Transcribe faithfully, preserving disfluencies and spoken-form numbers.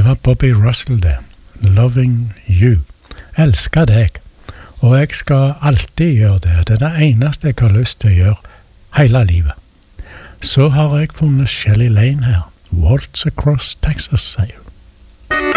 Det var Bobby Russell det. Loving You. Elsker deg. Og jeg skal alltid gjøre det. Det er det eneste jeg har lyst til å gjøre hele livet. Så har jeg funnet Shelley Lane her. Waltz Across Texas, sier hun.